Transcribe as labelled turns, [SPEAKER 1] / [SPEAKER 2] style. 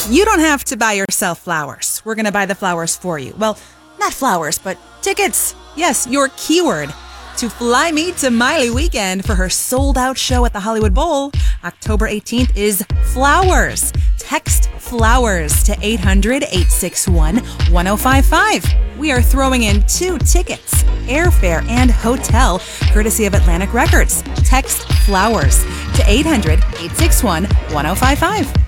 [SPEAKER 1] You don't have to buy yourself flowers. We're going to buy the flowers for you. Well, not flowers, but tickets. Yes, your keyword. To fly me to Miley Weekend for her sold-out show at the Hollywood Bowl. October 18th is flowers. Text flowers to 800-861-1055. We are throwing in 2 tickets, airfare, and hotel, courtesy of Atlantic Records. Text flowers to 800-861-1055.